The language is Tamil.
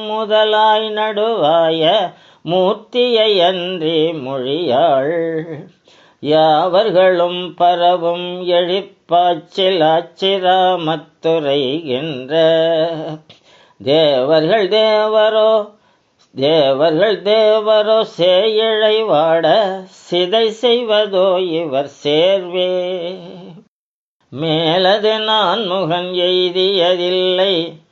முதலாய் நடுவாய மூர்த்தியை அன்றி மொழியாள் யாவர்களும் பரவும் எழிப்பாச்சில் ஆச்சிராமத்துரைகின்ற தேவர்கள் தேவரோ சேயிழை வாட சிதை செய்வதோ இவர் சேர்வே மேலது நான் முகன் எய்தியதில்லை